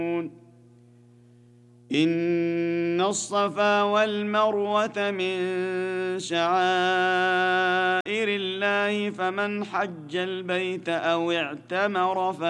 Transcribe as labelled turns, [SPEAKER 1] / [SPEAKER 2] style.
[SPEAKER 1] إن الصفا والمروة من شعائر الله فمن حج البيت أو اعتمر